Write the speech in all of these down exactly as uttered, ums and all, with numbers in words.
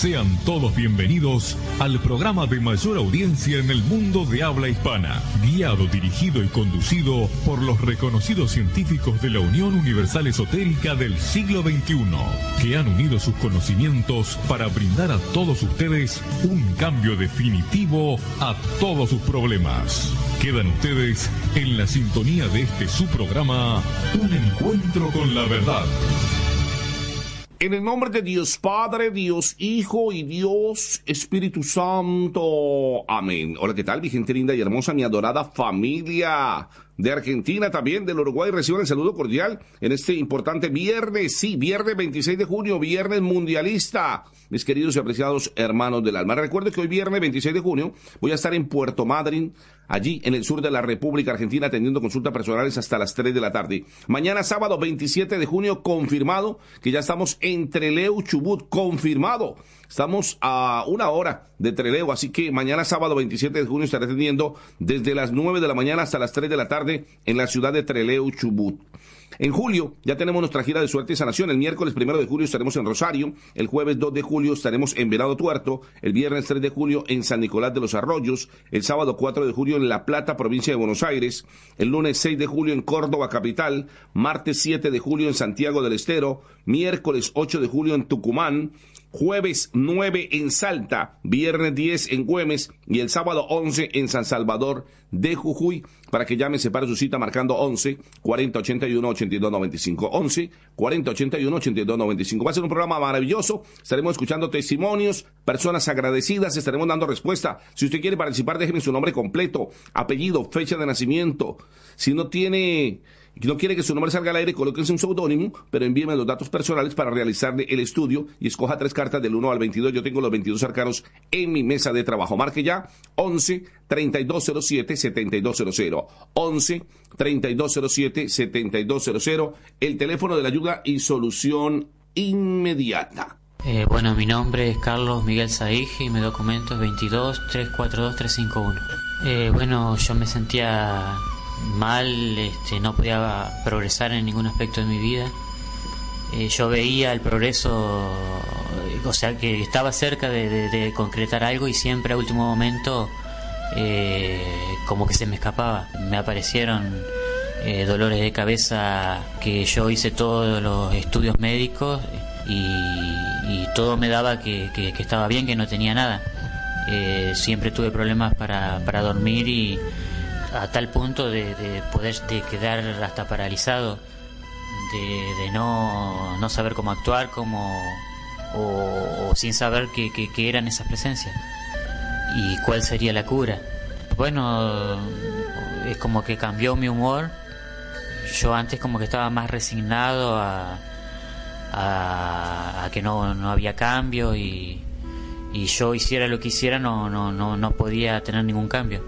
Sean todos bienvenidos al programa de mayor audiencia en el mundo de habla hispana, guiado, dirigido y conducido por los reconocidos científicos de la Unión Universal Esotérica del siglo veintiuno, que han unido sus conocimientos para brindar a todos ustedes un cambio definitivo a todos sus problemas. Quedan ustedes en la sintonía de este su programa, Un Encuentro con la Verdad. En el nombre de Dios Padre, Dios Hijo y Dios Espíritu Santo. Amén. Hola, ¿qué tal, mi gente linda y hermosa, mi adorada familia de Argentina, también del Uruguay? Reciban el saludo cordial en este importante viernes, sí, viernes veintiséis de junio, viernes mundialista. Mis queridos y apreciados hermanos del alma, recuerden que hoy viernes veintiséis de junio voy a estar en Puerto Madryn, allí en el sur de la República Argentina, atendiendo consultas personales hasta las tres de la tarde. Mañana sábado veintisiete de junio, confirmado que ya estamos en Trelew, Chubut, confirmado. Estamos a una hora de Trelew, así que mañana sábado veintisiete de junio estaré atendiendo desde las nueve de la mañana hasta las tres de la tarde en la ciudad de Trelew, Chubut. En julio ya tenemos nuestra gira de suerte y sanación. El miércoles primero de julio estaremos en Rosario, el jueves dos de julio estaremos en Venado Tuerto, el viernes tres de julio en San Nicolás de los Arroyos, el sábado cuatro de julio en La Plata, provincia de Buenos Aires, el lunes seis de julio en Córdoba, capital, martes siete de julio en Santiago del Estero, miércoles ocho de julio en Tucumán, jueves nueve en Salta, viernes diez en Güemes y el sábado once en San Salvador de Jujuy. Para que llame, separe su cita marcando once, cuarenta, ochenta y uno, ochenta y dos, noventa y cinco. once, cuarenta, ochenta y uno, ochenta y dos, noventa y cinco. Va a ser un programa maravilloso. Estaremos escuchando testimonios, personas agradecidas, estaremos dando respuesta. Si usted quiere participar, déjeme su nombre completo, apellido, fecha de nacimiento. Si no tiene... no quiere que su nombre salga al aire, colóquense un seudónimo, pero envíeme los datos personales para realizarle el estudio y escoja tres cartas del uno al veintidós. Yo tengo los veintidós arcanos en mi mesa de trabajo. Marque ya once, treinta y dos cero siete, setenta y dos cero cero. once, treinta y dos cero siete, setenta y dos cero cero. El teléfono de la ayuda y solución inmediata. Eh, bueno, mi nombre es Carlos Miguel Saigi y mi documento es veintidós, trescientos cuarenta y dos, trescientos cincuenta y uno. Eh, bueno, yo me sentía mal, este, no podía progresar en ningún aspecto de mi vida. Eh, yo veía el progreso, o sea, que estaba cerca de, de, de concretar algo y siempre a último momento eh, como que se me escapaba. Me aparecieron eh, dolores de cabeza, que yo hice todos los estudios médicos y, y todo me daba que, que, que estaba bien, que no tenía nada. Eh, siempre tuve problemas para, para dormir y a tal punto de, de poder de quedar hasta paralizado, de, de no, no saber cómo actuar, cómo, o, o sin saber qué, qué, qué eran esas presencias y cuál sería la cura. Bueno, es como que cambió mi humor. Yo antes como que estaba más resignado a, a, a que no, no había cambio y, y yo hiciera lo que hiciera no, no, no, no podía tener ningún cambio.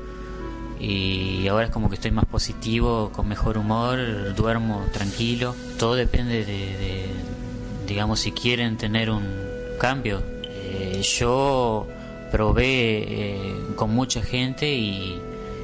Y ahora es como que estoy más positivo, con mejor humor, duermo tranquilo. Todo depende de, de digamos, si quieren tener un cambio. Eh, yo probé eh, con mucha gente y,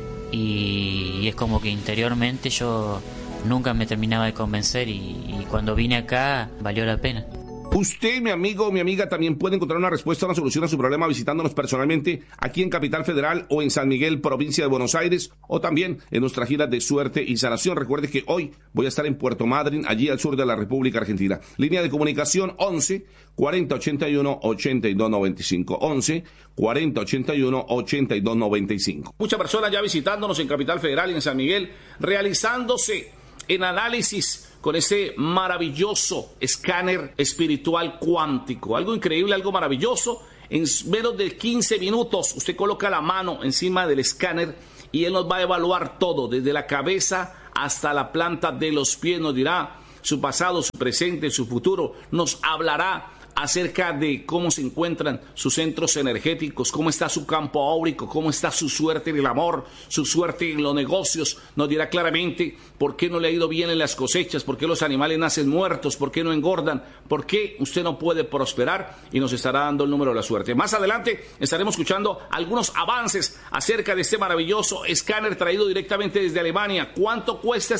y, y es como que interiormente yo nunca me terminaba de convencer y, y cuando vine acá valió la pena. Usted, mi amigo o mi amiga, también puede encontrar una respuesta, una solución a su problema visitándonos personalmente aquí en Capital Federal o en San Miguel, provincia de Buenos Aires, o también en nuestra gira de suerte y sanación. Recuerde que hoy voy a estar en Puerto Madryn, allí al sur de la República Argentina. Línea de comunicación once, cuarenta, ochenta y uno, ochenta y dos, noventa y cinco. once, cuarenta, ochenta y uno, ochenta y dos, noventa y cinco. Muchas personas ya visitándonos en Capital Federal y en San Miguel, realizándose en análisis con ese maravilloso escáner espiritual cuántico. Algo increíble, algo maravilloso. En menos de quince minutos usted coloca la mano encima del escáner y él nos va a evaluar todo, desde la cabeza hasta la planta de los pies. Nos dirá su pasado, su presente, su futuro. Nos hablará acerca de cómo se encuentran sus centros energéticos, cómo está su campo áurico, cómo está su suerte en el amor, su suerte en los negocios. Nos dirá claramente por qué no le ha ido bien en las cosechas, por qué los animales nacen muertos, por qué no engordan, por qué usted no puede prosperar, y nos estará dando el número de la suerte. Más adelante estaremos escuchando algunos avances acerca de este maravilloso escáner traído directamente desde Alemania. ¿Cuánto cuesta